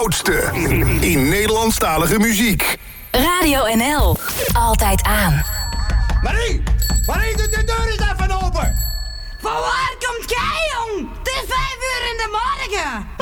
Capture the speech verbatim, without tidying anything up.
oudste in Nederlandstalige muziek. Radio N L. Altijd aan. Marie! Marie, doe de deur eens even open! Van waar komt jij, jong? Het is vijf uur in de morgen.